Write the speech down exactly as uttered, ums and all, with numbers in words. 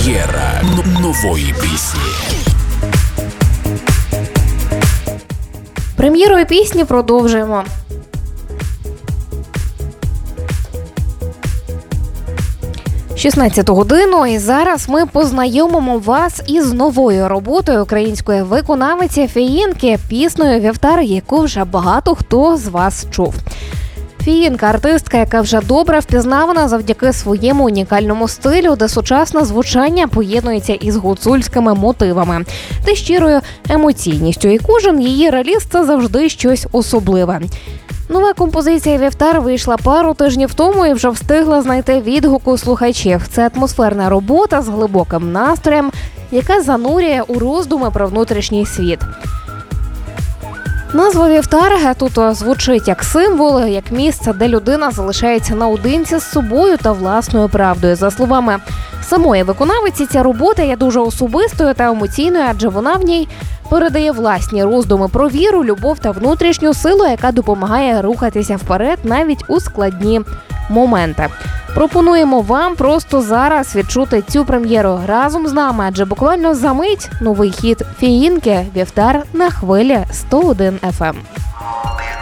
Прем'єра н- нової пісні. Прем'єрою пісні продовжуємо. шістнадцяту годину, і зараз ми познайомимо вас із новою роботою української виконавиці Фіїнки, піснею «Вівтар», яку вже багато хто з вас чув. Фіїнка – артистка, яка вже добре впізнавана завдяки своєму унікальному стилю, де сучасне звучання поєднується із гуцульськими мотивами та щирою емоційністю. І кожен її реліз – це завжди щось особливе. Нова композиція «Вівтар» вийшла пару тижнів тому і вже встигла знайти відгук у слухачів. Це атмосферна робота з глибоким настроєм, яка занурює у роздуми про внутрішній світ. Назва «Вівтар» тут звучить як символ, як місце, де людина залишається наодинці з собою та власною правдою. За словами самої виконавиці, ця робота є дуже особистою та емоційною, адже вона в ній передає власні роздуми про віру, любов та внутрішню силу, яка допомагає рухатися вперед навіть у складні моменти. Пропонуємо вам просто зараз відчути цю прем'єру разом з нами, адже буквально за мить новий хіт Фіїнки «Вівтар» на хвилі сто один еф ем.